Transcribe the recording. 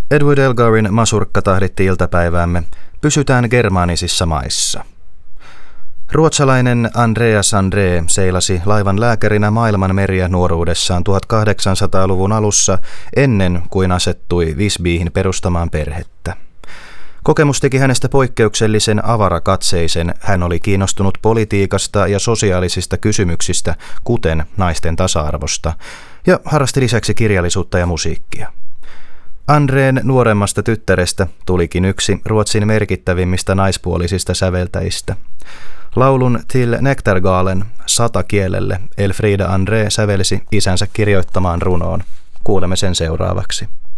Edward Elgarin masurkka tahditti iltapäiväämme. Pysytään germaanisissa maissa. Ruotsalainen Andreas André seilasi laivan lääkärinä maailman meriä nuoruudessaan 1800-luvun alussa ennen kuin asettui Visbyhin perustamaan perhettä. Kokemus teki hänestä poikkeuksellisen avarakatseisen. Hän oli kiinnostunut politiikasta ja sosiaalisista kysymyksistä, kuten naisten tasa-arvosta, ja harrasti lisäksi kirjallisuutta ja musiikkia. Andreen nuoremmasta tyttärestä tulikin yksi Ruotsin merkittävimmistä naispuolisista säveltäjistä. Laulun Till Nektargalen 100 kielelle Elfrida André sävelsi isänsä kirjoittamaan runoon. Kuulemme sen seuraavaksi.